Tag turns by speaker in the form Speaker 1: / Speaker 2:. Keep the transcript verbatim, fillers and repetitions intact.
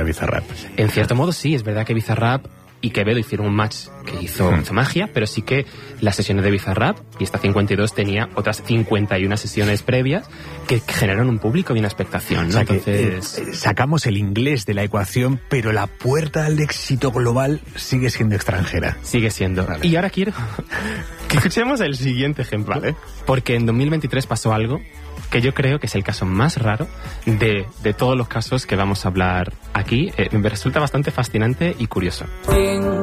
Speaker 1: Bizarrap.
Speaker 2: En cierto modo sí, es verdad que Bizarrap y Quevedo hicieron un match que hizo,
Speaker 1: Hmm.
Speaker 2: hizo magia, pero sí que las sesiones de Bizarrap, y esta cincuenta y dos tenía otras cincuenta y una sesiones previas que generaron un público y una expectación, ¿no?
Speaker 1: O sea que,
Speaker 2: Entonces,
Speaker 1: eh, sacamos el inglés de la ecuación, pero la puerta al éxito global sigue siendo extranjera.
Speaker 2: sigue siendo.
Speaker 1: Vale.
Speaker 2: Y ahora quiero que escuchemos el siguiente ejemplo,
Speaker 1: Vale.
Speaker 2: porque en dos mil veintitrés pasó algo que yo creo que es el caso más raro de, de todos los casos que vamos a hablar aquí. Eh, me resulta bastante fascinante y curioso.